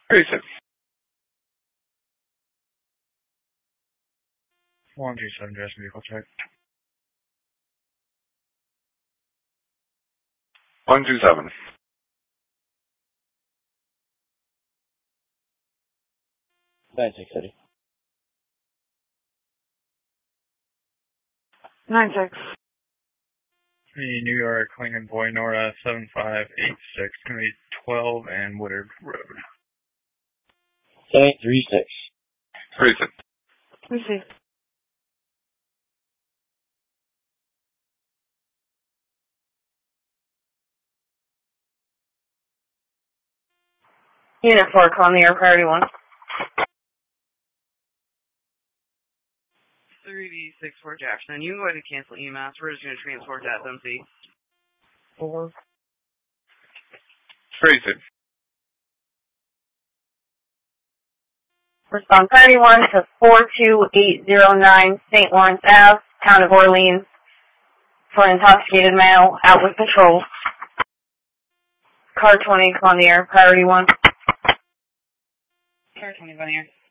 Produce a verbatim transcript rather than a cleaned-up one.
Grayson. one two seven, Jackson vehicle check. one two seven. nine six City. nine six. The New York Lincoln Boy Nora seven five eight six, going to be twelve and Woodard Road. seven three six. Grayson. Received. Unit four, calling the air priority one. three D six four Jackson. You can go ahead and cancel E M A S. We're just going to transport to F M C. Four. Grayson. Respond priority one to four two eight zero nine Saint Lawrence Avenue, Town of Orleans, for intoxicated male out with patrol. Car twenty, calling the air priority one. Car twenty, on the air.